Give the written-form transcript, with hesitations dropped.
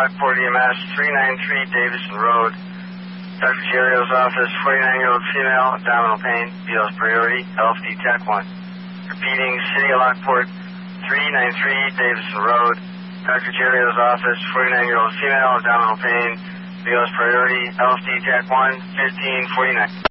Lockport EMS, 393 Davison Road. Dr. Gerio's office, 49-year-old female, abdominal pain, BLS priority, LFD Tech 1. Repeating, City of Lockport, 393 Davison Road. Dr. Gerio's office, 49-year-old female, abdominal pain, BLS priority, LFD Tech 1, 1549.